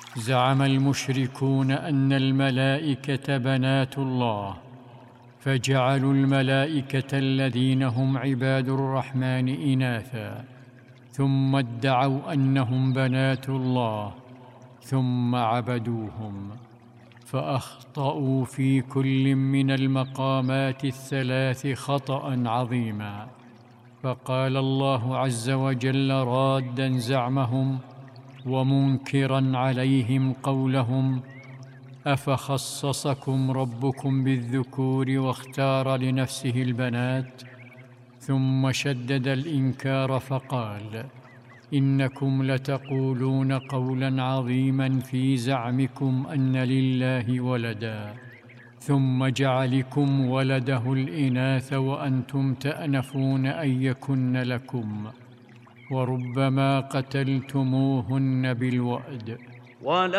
زعم المشركون أن الملائكة بنات الله، فجعلوا الملائكة الذين هم عباد الرحمن إناثا، ثم ادعوا أنهم بنات الله، ثم عبدوهم، فأخطأوا في كل من المقامات الثلاث خطأ عظيما. فقال الله عز وجل رادًا زعمهم ومنكرًا عليهم قولهم: أفخصصكم ربكم بالذكور واختار لنفسه البنات؟ ثم شدد الإنكار فقال: إنكم لتقولون قولاً عظيماً في زعمكم أن لله ولداً، ثم جعلكم ولده الإناث وأنتم تأنفون أن يكن لكم، وربما قتلتموهن بالوأد.